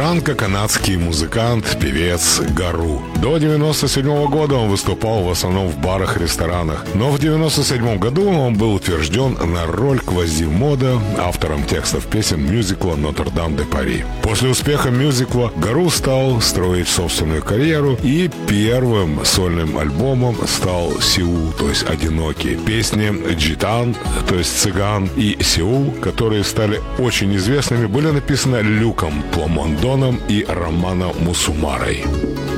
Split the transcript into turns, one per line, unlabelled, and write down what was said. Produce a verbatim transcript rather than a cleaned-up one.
франко-канадский музыкант, певец Гару. До девяносто седьмого года он выступал в основном в барах и ресторанах, но в девяносто седьмом году он был утвержден на роль Квазимода, автором текстов песен мюзикла «Нотр-Дам-де-Пари». После успеха мюзикла Гару стал строить собственную карьеру, и первым сольным альбомом стал «Сеул», то есть «Одинокий». Песни «Джитан», то есть «Цыган», и «Сеул», которые стали очень известными, были написаны Люком Пламондоном и Романо Мусумарой.